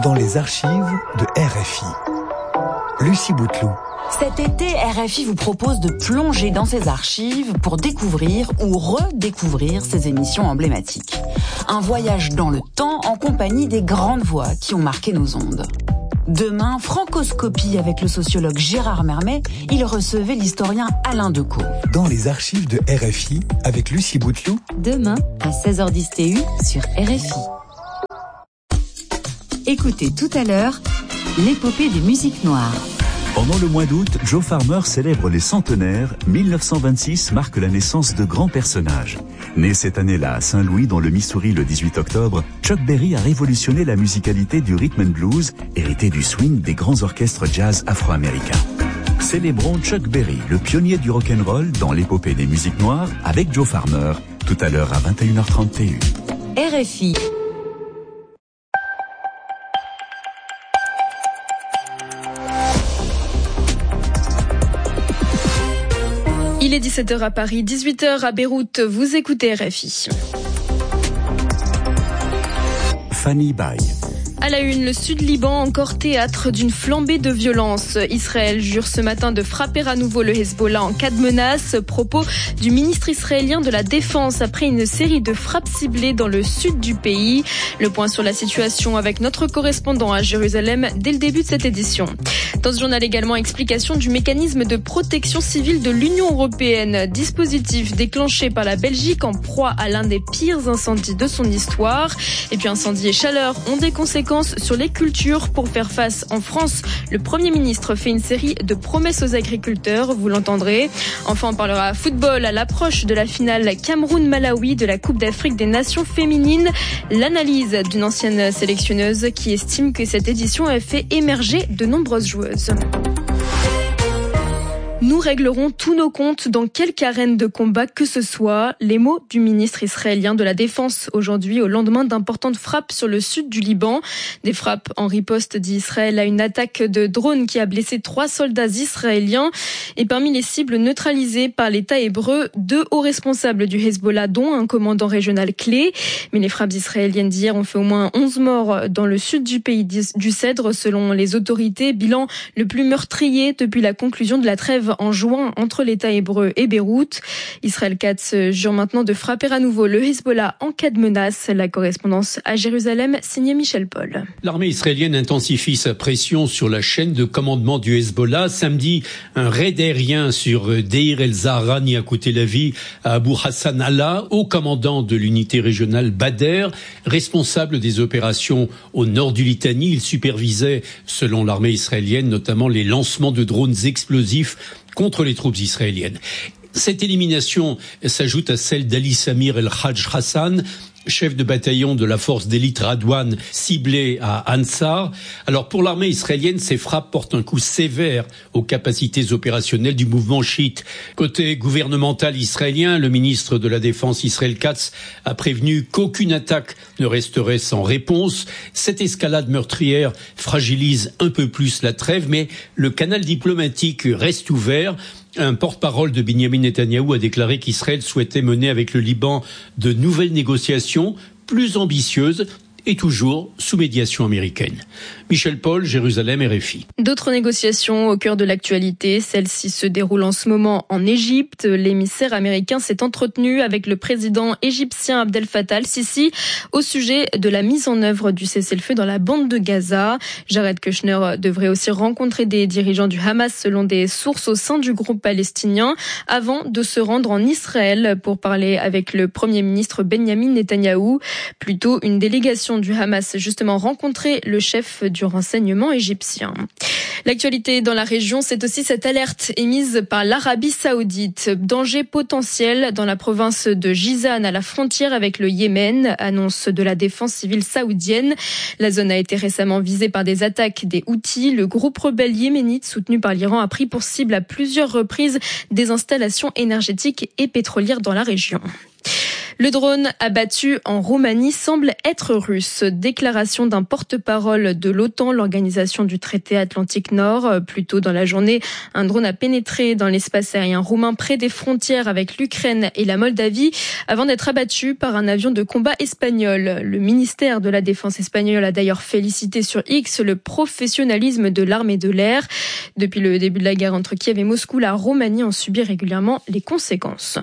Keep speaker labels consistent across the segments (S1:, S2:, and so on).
S1: dans les archives de RFI. Lucie Bouteloup.
S2: Cet été, RFI vous propose de plonger dans ses archives pour découvrir ou redécouvrir ses émissions emblématiques. Un voyage dans le temps en compagnie des grandes voix qui ont marqué nos ondes. Demain, Francoscopie avec le sociologue Gérard Mermet, il recevait l'historien Alain Decaux.
S1: Dans les archives de RFI avec Lucie Bouteloup.
S3: Demain, à 16h10 TU sur RFI. Écoutez tout à l'heure l'épopée des musiques noires.
S4: Pendant le mois d'août, Joe Farmer célèbre les centenaires. 1926 marque la naissance de grands personnages. Né cette année-là à Saint-Louis, dans le Missouri, le 18 octobre, Chuck Berry a révolutionné la musicalité du rhythm and blues, hérité du swing des grands orchestres jazz afro-américains. Célébrons Chuck Berry, le pionnier du rock'n'roll, dans l'épopée des musiques noires, avec Joe Farmer, tout à l'heure à 21h30 TU.
S3: RFI.
S5: Il est 17h à Paris, 18h à Beyrouth. Vous écoutez RFI.
S4: Fanny Baye.
S5: À la une, le Sud-Liban, encore théâtre d'une flambée de violence. Israël jure ce matin de frapper à nouveau le Hezbollah en cas de menace. Propos du ministre israélien de la Défense après une série de frappes ciblées dans le sud du pays. Le point sur la situation avec notre correspondant à Jérusalem dès le début de cette édition. Dans ce journal également, explication du mécanisme de protection civile de l'Union européenne. Dispositif déclenché par la Belgique en proie à l'un des pires incendies de son histoire. Et puis incendie et chaleur ont des conséquences sur les cultures. Pour faire face en France, le Premier ministre fait une série de promesses aux agriculteurs, vous l'entendrez. Enfin, on parlera football à l'approche de la finale Cameroun-Malawi de la Coupe d'Afrique des Nations féminines. L'analyse d'une ancienne sélectionneuse qui estime que cette édition a fait émerger de nombreuses joueuses. Nous réglerons tous nos comptes dans quelque arène de combat que ce soit. Les mots du ministre israélien de la Défense aujourd'hui au lendemain d'importantes frappes sur le sud du Liban. Des frappes en riposte d'Israël à une attaque de drone qui a blessé 3 soldats israéliens. Et parmi les cibles neutralisées par l'État hébreu, 2 hauts responsables du Hezbollah, dont un commandant régional clé. Mais les frappes israéliennes d'hier ont fait au moins 11 morts dans le sud du pays du Cèdre, selon les autorités. Bilan le plus meurtrier depuis la conclusion de la trêve en juin entre l'État hébreu et Beyrouth. Israël Katz jure maintenant de frapper à nouveau le Hezbollah en cas de menace. La correspondance à Jérusalem, signée Michel Paul.
S6: L'armée israélienne intensifie sa pression sur la chaîne de commandement du Hezbollah. Samedi, un raid aérien sur Deir el-Zahrani a coûté la vie à Abu Hassan Allah, haut commandant de l'unité régionale Bader, responsable des opérations au nord du Litanie. Il supervisait, selon l'armée israélienne, notamment les lancements de drones explosifs contre les troupes israéliennes. Cette élimination s'ajoute à celle d'Ali Samir el-Hajj Hassan, chef de bataillon de la force d'élite Radwan, ciblé à Ansar. Alors pour l'armée israélienne, ces frappes portent un coup sévère aux capacités opérationnelles du mouvement chiite. Côté gouvernemental israélien, le ministre de la Défense Israël Katz a prévenu qu'aucune attaque ne resterait sans réponse. Cette escalade meurtrière fragilise un peu plus la trêve, mais le canal diplomatique reste ouvert. Un porte-parole de Benyamin Netanyahou a déclaré qu'Israël souhaitait mener avec le Liban de nouvelles négociations plus ambitieuses et toujours sous médiation américaine. Michel Paul, Jérusalem, RFI.
S5: D'autres négociations au cœur de l'actualité, celle-ci se déroule en ce moment en Égypte. L'émissaire américain s'est entretenu avec le président égyptien Abdel Fattah al-Sisi au sujet de la mise en œuvre du cessez-le-feu dans la bande de Gaza. Jared Kushner devrait aussi rencontrer des dirigeants du Hamas selon des sources au sein du groupe palestinien avant de se rendre en Israël pour parler avec le Premier ministre Benyamin Netanyahou. Plutôt une délégation du Hamas justement rencontré le chef du renseignement égyptien. L'actualité dans la région, c'est aussi cette alerte émise par l'Arabie Saoudite. Danger potentiel dans la province de Jizan à la frontière avec le Yémen, annonce de la défense civile saoudienne. La zone a été récemment visée par des attaques des Houthis. Le groupe rebelle yéménite soutenu par l'Iran a pris pour cible à plusieurs reprises des installations énergétiques et pétrolières dans la région. Le drone abattu en Roumanie semble être russe. Déclaration d'un porte-parole de l'OTAN, l'organisation du traité Atlantique Nord. Plus tôt dans la journée, un drone a pénétré dans l'espace aérien roumain près des frontières avec l'Ukraine et la Moldavie avant d'être abattu par un avion de combat espagnol. Le ministère de la Défense espagnol a d'ailleurs félicité sur X le professionnalisme de l'armée de l'air. Depuis le début de la guerre entre Kiev et Moscou, la Roumanie en subit régulièrement les conséquences.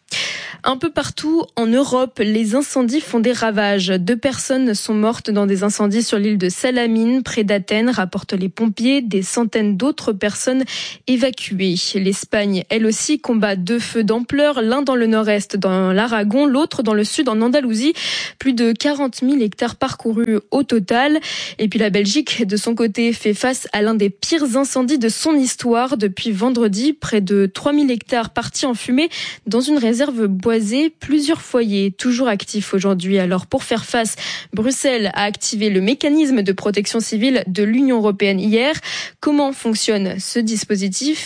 S5: Un peu partout en Europe, les incendies font des ravages. 2 personnes sont mortes dans des incendies sur l'île de Salamine, près d'Athènes, rapportent les pompiers. Des centaines d'autres personnes évacuées. L'Espagne, elle aussi, combat 2 feux d'ampleur, l'un dans le nord-est, dans l'Aragon, l'autre dans le sud, en Andalousie. Plus de 40 000 hectares parcourus au total. Et puis la Belgique, de son côté, fait face à l'un des pires incendies de son histoire. Depuis vendredi, près de 3 000 hectares partis en fumée dans une réserve boisée. Plusieurs foyers toujours actifs aujourd'hui. Alors pour faire face, Bruxelles a activé le mécanisme de protection civile de l'Union européenne hier. Comment fonctionne ce dispositif ?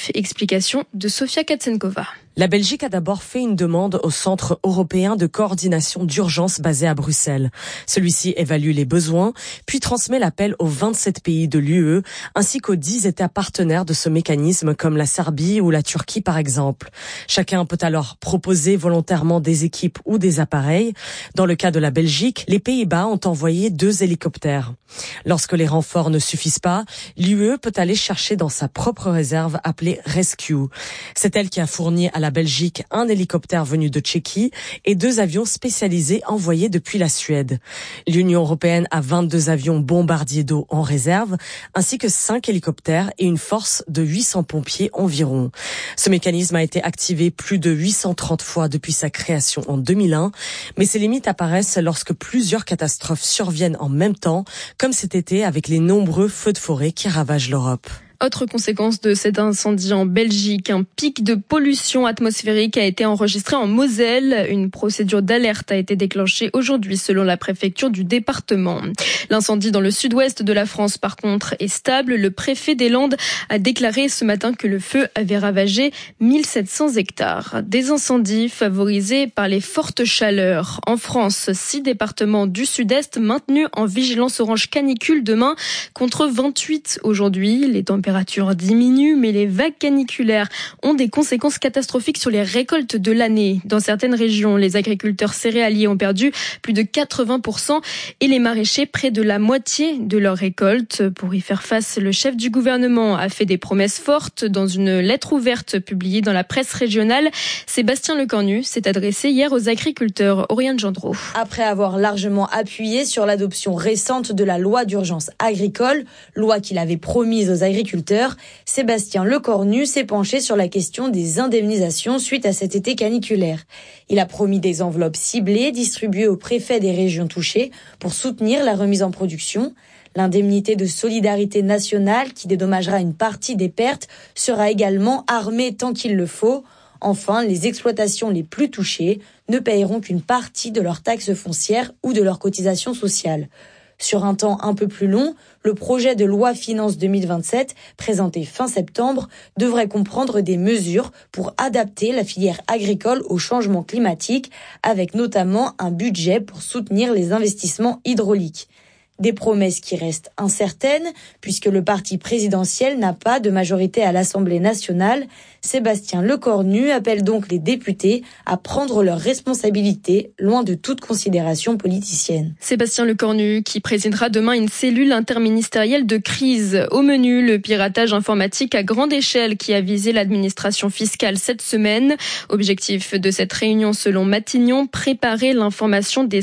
S5: Explication de Sofia Katsenkova.
S7: La Belgique a d'abord fait une demande au Centre européen de coordination d'urgence basé à Bruxelles. Celui-ci évalue les besoins, puis transmet l'appel aux 27 pays de l'UE, ainsi qu'aux 10 États partenaires de ce mécanisme, comme la Serbie ou la Turquie par exemple. Chacun peut alors proposer volontairement des équipes ou des appareils. Dans le cas de la Belgique, les Pays-Bas ont envoyé 2 hélicoptères. Lorsque les renforts ne suffisent pas, l'UE peut aller chercher dans sa propre réserve appelée Rescue. C'est elle qui a fourni à la Belgique un hélicoptère venu de Tchéquie et 2 avions spécialisés envoyés depuis la Suède. L'Union européenne a 22 avions bombardiers d'eau en réserve, ainsi que 5 hélicoptères et une force de 800 pompiers environ. Ce mécanisme a été activé plus de 830 fois depuis sa création en 2001, mais ses limites apparaissent lorsque plusieurs catastrophes surviennent en même temps, comme cet été avec les nombreux feux de forêt qui ravagent l'Europe.
S5: Autre conséquence de cet incendie en Belgique, un pic de pollution atmosphérique a été enregistré en Moselle. Une procédure d'alerte a été déclenchée aujourd'hui selon la préfecture du département. L'incendie dans le sud-ouest de la France, par contre, est stable. Le préfet des Landes a déclaré ce matin que le feu avait ravagé 1700 hectares. Des incendies favorisés par les fortes chaleurs. En France, 6 départements du sud-est maintenus en vigilance orange canicule demain contre 28 aujourd'hui. Les températures diminuent, mais les vagues caniculaires ont des conséquences catastrophiques sur les récoltes de l'année. Dans certaines régions, les agriculteurs céréaliers ont perdu plus de 80% et les maraîchers près de la moitié de leur récolte. Pour y faire face, le chef du gouvernement a fait des promesses fortes. Dans une lettre ouverte publiée dans la presse régionale, Sébastien Lecornu s'est adressé hier aux agriculteurs. Oriane Gendreau.
S8: Après avoir largement appuyé sur l'adoption récente de la loi d'urgence agricole, loi qu'il avait promise aux agriculteurs, Sébastien Lecornu s'est penché sur la question des indemnisations suite à cet été caniculaire. Il a promis des enveloppes ciblées distribuées aux préfets des régions touchées pour soutenir la remise en production. L'indemnité de solidarité nationale qui dédommagera une partie des pertes sera également armée tant qu'il le faut. Enfin, les exploitations les plus touchées ne paieront qu'une partie de leurs taxes foncières ou de leurs cotisations sociales. Sur un temps un peu plus long, le projet de loi Finances 2027, présenté fin septembre, devrait comprendre des mesures pour adapter la filière agricole au changement climatique, avec notamment un budget pour soutenir les investissements hydrauliques. Des promesses qui restent incertaines, puisque le parti présidentiel n'a pas de majorité à l'Assemblée nationale. Sébastien Lecornu appelle donc les députés à prendre leurs responsabilités, loin de toute considération politicienne.
S5: Sébastien Lecornu qui présidera demain une cellule interministérielle de crise. Au menu, le piratage informatique à grande échelle qui a visé l'administration fiscale cette semaine. Objectif de cette réunion selon Matignon, préparer l'information des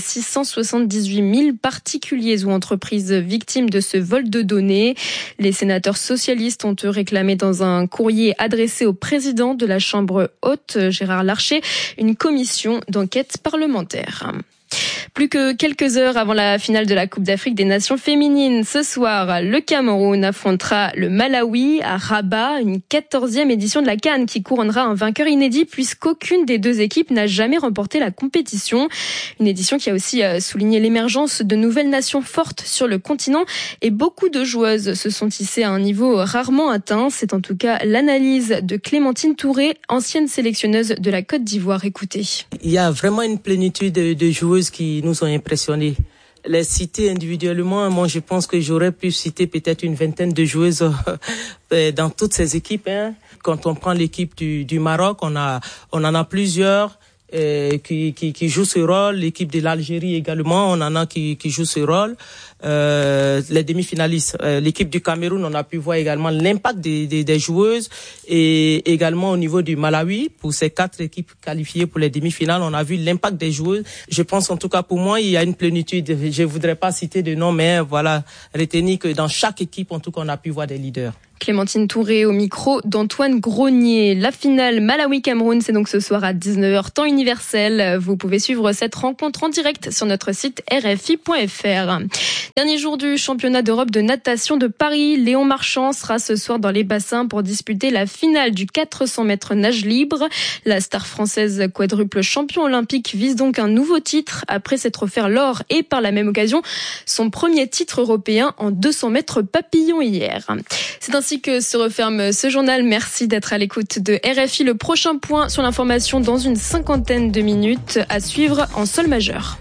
S5: 678 000 particuliers ou entreprises victimes de ce vol de données. Les sénateurs socialistes ont réclamé dans un courrier adressé au président de la Chambre haute, Gérard Larcher, une commission d'enquête parlementaire. Plus que quelques heures avant la finale de la Coupe d'Afrique des Nations féminines, ce soir, le Cameroun affrontera le Malawi à Rabat, une 14e édition de la CAN qui couronnera un vainqueur inédit puisqu'aucune des deux équipes n'a jamais remporté la compétition. Une édition qui a aussi souligné l'émergence de nouvelles nations fortes sur le continent et beaucoup de joueuses se sont hissées à un niveau rarement atteint. C'est en tout cas l'analyse de Clémentine Touré, ancienne sélectionneuse de la Côte d'Ivoire. Écoutez.
S9: Il y a vraiment une plénitude de joueuses qui nous ont impressionnés. Les citer individuellement, moi je pense que j'aurais pu citer peut-être une vingtaine de joueuses dans toutes ces équipes. Quand on prend l'équipe du Maroc, on en a plusieurs qui jouent ce rôle. L'équipe de l'Algérie également, on en a qui jouent ce rôle. Les demi-finalistes, l'équipe du Cameroun, on a pu voir également l'impact des joueuses, et également au niveau du Malawi, pour ces 4 équipes qualifiées pour les demi-finales, on a vu l'impact des joueuses. Je pense en tout cas pour moi, il y a une plénitude. Je voudrais pas citer de nom, mais voilà, retenez que dans chaque équipe, en tout cas, on a pu voir des leaders.
S5: Clémentine Touré au micro d'Antoine Gronier. La finale Malawi-Cameroun, c'est donc ce soir à 19h, temps universel. Vous pouvez suivre cette rencontre en direct sur notre site rfi.fr. Dernier jour du championnat d'Europe de natation de Paris. Léon Marchand sera ce soir dans les bassins pour disputer la finale du 400 mètres nage libre. La star française quadruple champion olympique vise donc un nouveau titre après s'être offert l'or et par la même occasion son premier titre européen en 200 mètres papillon hier. C'est ainsi que se referme ce journal. Merci d'être à l'écoute de RFI. Le prochain point sur l'information dans une 50aine de minutes à suivre en sol majeur.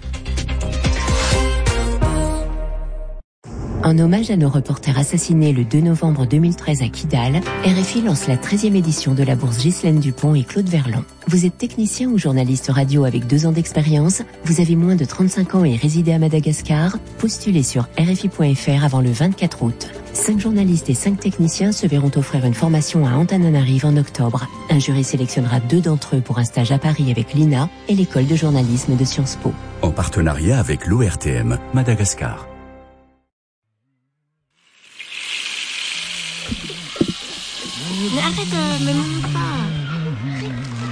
S10: En hommage à nos reporters assassinés le 2 novembre 2013 à Kidal, RFI lance la 13e édition de la bourse Ghislaine Dupont et Claude Verlan. Vous êtes technicien ou journaliste radio avec 2 ans d'expérience, vous avez moins de 35 ans et résidez à Madagascar, postulez sur RFI.fr avant le 24 août. 5 journalistes et 5 techniciens se verront offrir une formation à Antananarive en octobre. Un jury sélectionnera 2 d'entre eux pour un stage à Paris avec l'INA et l'école de journalisme de Sciences Po.
S4: En partenariat avec l'ORTM, Madagascar.
S11: Mais arrête, me montre pas.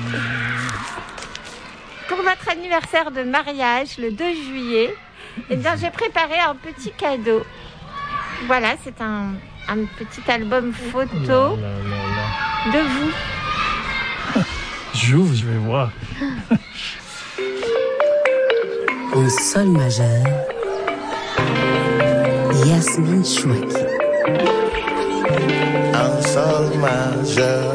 S11: Pour votre anniversaire de mariage, le 2 juillet, eh bien, j'ai préparé un petit cadeau. Voilà, c'est un petit album photo de vous.
S12: J'ouvre, je vais voir.
S10: En sol majeur, Yasmine Chouaki.
S13: En sol majeur.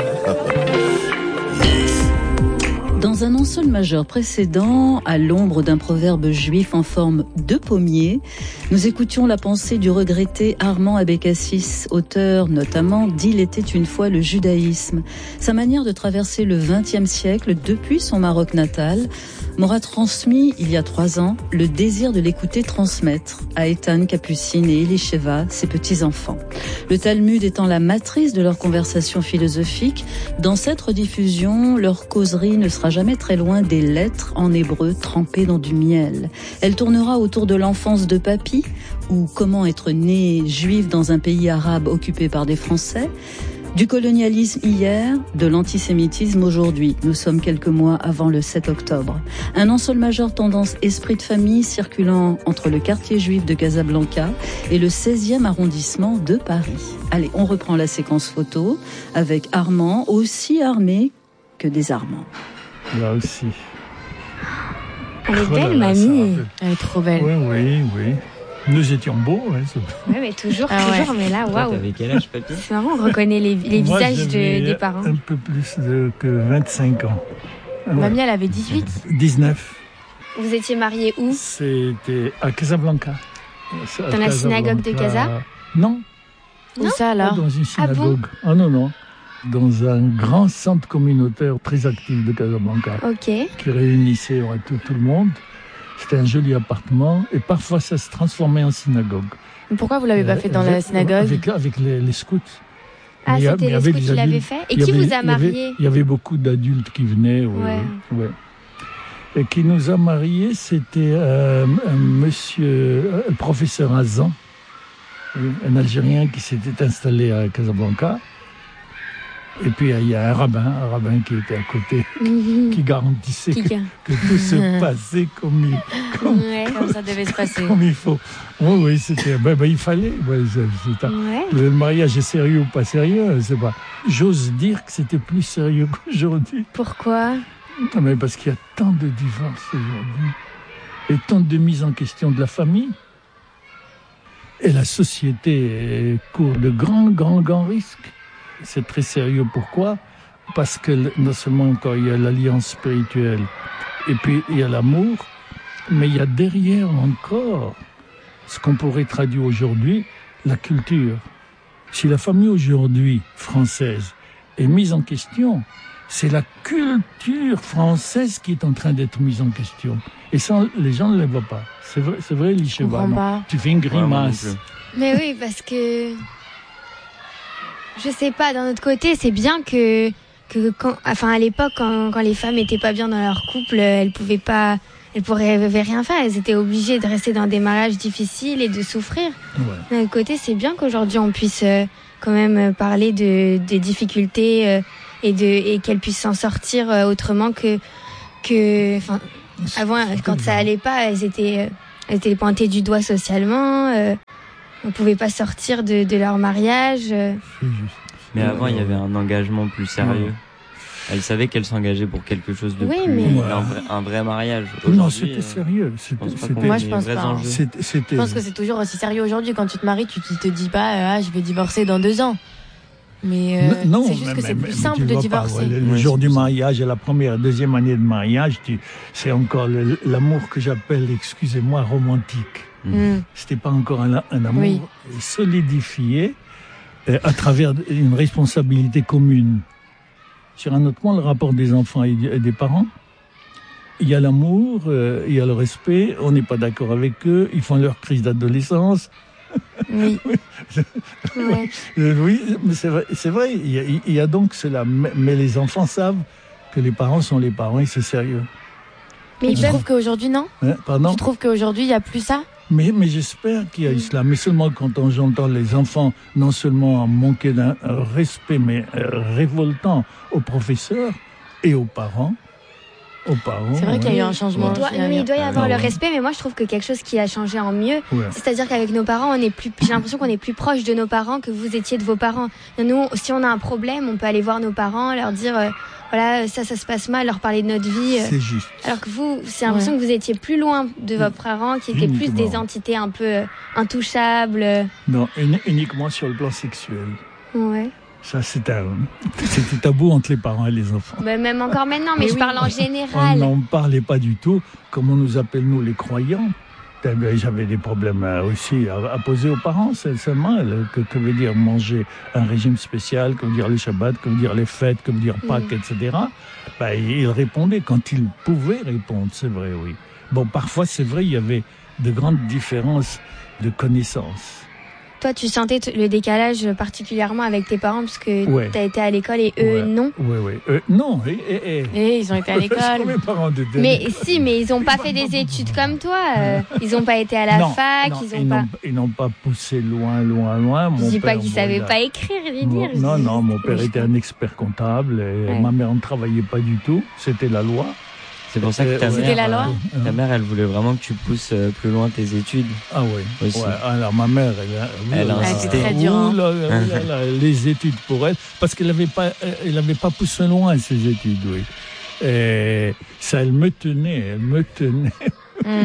S14: Dans un en-sol majeur précédent, à l'ombre d'un proverbe juif en forme de pommier, nous écoutions la pensée du regretté Armand Abécassis, auteur notamment d'Il était une fois le judaïsme. Sa manière de traverser le XXe siècle depuis son Maroc natal m'aura transmis, il y a 3 ans, le désir de l'écouter transmettre à Ethan, Capucine et Elisheva, ses petits-enfants. Le Talmud étant la matrice de leur conversation philosophique, dans cette rediffusion, leur causerie ne sera jamais très loin des lettres en hébreu trempées dans du miel. Elle tournera autour de l'enfance de Papy, ou comment être né juif dans un pays arabe occupé par des Français, du colonialisme hier, de l'antisémitisme aujourd'hui. Nous sommes quelques mois avant le 7 octobre. Un en-sol majeur tendance esprit de famille circulant entre le quartier juif de Casablanca et le 16e arrondissement de Paris. Allez, on reprend la séquence photo avec Armand, aussi armé que désarmant.
S12: Là aussi.
S11: Elle est belle, mamie. Elle est trop belle.
S12: Oui. Nous étions beaux.
S11: Oui, mais toujours, mais là, waouh.
S15: T'avais quel âge, Papy ?
S11: C'est marrant, on reconnaît les visages des parents.
S12: Un peu plus que 25 ans.
S11: Mamie, elle avait 18 ?
S12: 19.
S11: Vous étiez mariés où ?
S12: C'était à Casablanca.
S11: Dans la synagogue de Casa ?
S12: Non.
S11: Où ça alors ?
S12: Pas dans une synagogue.
S11: Ah bon ?
S12: Non. Dans un grand centre communautaire très actif de Casablanca.
S11: Ok.
S12: Qui réunissait tout le monde. C'était un joli appartement et parfois ça se transformait en synagogue.
S11: Pourquoi vous l'avez pas fait dans la synagogue ?
S12: Avec les scouts.
S11: Ah, c'était les scouts qui l'avaient fait ? Et qui vous a mariés ?
S12: Il y avait beaucoup d'adultes qui venaient. Ouais. Et qui nous a mariés, c'était un monsieur, le professeur Azan, un Algérien qui s'était installé à Casablanca. Et puis il y a un rabbin qui était à côté, qui garantissait que tout se passait comme
S15: ça devait se passer.
S12: Comme il faut. Oui, c'était. Il fallait. Le mariage est sérieux ou pas sérieux, c'est pas. J'ose dire que c'était plus sérieux qu'aujourd'hui.
S5: Pourquoi ?
S12: Mais parce qu'il y a tant de divorces aujourd'hui et tant de mise en question de la famille. Et la société court de grands risques. C'est très sérieux. Pourquoi ? Parce que non seulement quand il y a l'alliance spirituelle, et puis il y a l'amour, mais il y a derrière encore ce qu'on pourrait traduire aujourd'hui, la culture. Si la famille aujourd'hui française est mise en question, c'est la culture française qui est en train d'être mise en question. Et ça, les gens ne le voient pas. C'est vrai, Licheva. Tu fais une grimace.
S16: Mais oui, parce que... Je sais pas, d'un autre côté, c'est bien que à l'époque, quand les femmes étaient pas bien dans leur couple, elles pourraient rien faire. Elles étaient obligées de rester dans des mariages difficiles et de souffrir. Ouais. D'un autre côté, c'est bien qu'aujourd'hui on puisse quand même parler des difficultés et qu'elles puissent s'en sortir autrement que avant, quand ça allait pas, elles étaient pointées du doigt socialement. On pouvait pas sortir de leur mariage.
S17: Mais avant, il y avait un engagement plus sérieux. Elle savait qu'elle s'engageait pour quelque chose de plus... Un vrai mariage.
S12: Non, c'était sérieux.
S15: Moi, je pense pas. Je pense que c'est toujours aussi sérieux aujourd'hui. Quand tu te maries, tu te dis pas je vais divorcer dans 2 ans. Mais c'est juste que c'est plus simple de divorcer.
S12: Le jour du mariage et la première et deuxième année de mariage, c'est encore l'amour que j'appelle, excusez-moi, romantique. C'était pas encore un amour solidifié à travers une responsabilité commune. Sur un autre point, le rapport des enfants et des parents, il y a l'amour, il y a le respect, on n'est pas d'accord avec eux, ils font leur crise d'adolescence.
S15: Oui.
S12: Oui, mais c'est vrai, il y a donc cela. Mais les enfants savent que les parents sont les parents et c'est sérieux.
S15: Mais tu trouves qu'aujourd'hui, non ?
S12: Pardon ?
S15: Tu trouves qu'aujourd'hui, il n'y a plus ça ?
S12: Mais j'espère qu'il y a eu cela. Mais seulement quand j'entends les enfants non seulement manquer d'un respect, mais révoltant aux professeurs et aux parents.
S15: C'est vrai qu'il y a eu un changement.
S16: Il doit y avoir le respect, mais moi je trouve que quelque chose qui a changé en mieux. Ouais. C'est-à-dire qu'avec nos parents, j'ai l'impression qu'on est plus proche de nos parents que vous étiez de vos parents. Nous, si on a un problème, on peut aller voir nos parents, leur dire voilà, ça se passe mal, leur parler de notre vie.
S12: C'est juste.
S16: Alors que vous, c'est l'impression que vous étiez plus loin de vos parents, qui étaient plus des entités un peu intouchables.
S12: Non, uniquement sur le plan sexuel.
S16: Ouais.
S12: Ça, c'était tabou entre les parents et les enfants.
S16: Mais même encore maintenant, mais je parle en général.
S12: On n'en parlait pas du tout. Comme on nous appelle, nous, les croyants. J'avais des problèmes aussi à poser aux parents, seulement. Que veut dire manger un régime spécial, que veut dire le Shabbat, que veut dire les fêtes, que veut dire Pâques, etc. Ils répondaient quand ils pouvaient répondre, c'est vrai, oui. Bon, parfois, c'est vrai, il y avait de grandes différences de connaissances.
S16: Toi, tu sentais le décalage particulièrement avec tes parents parce que tu as été à l'école et eux, non.
S12: Oui. Non.
S15: Et ils ont été à l'école.
S12: Mes parents
S16: mais si, mais ils n'ont pas fait des études comme toi. Ils n'ont pas été à la fac.
S12: Ils n'ont pas poussé loin.
S16: Je dis pas qu'ils savaient pas écrire ni lire.
S12: Non, mon père était un expert comptable et ma mère ne travaillait pas du tout. C'était la loi.
S17: C'est pour ça que ta mère, elle voulait vraiment que tu pousses plus loin tes études.
S12: Ah oui. Aussi. Ouais, alors ma mère,
S17: elle a insisté.
S15: Très dur.
S12: Les études pour elle, parce qu'elle n'avait pas poussé loin ses études, oui. Et ça, elle me tenait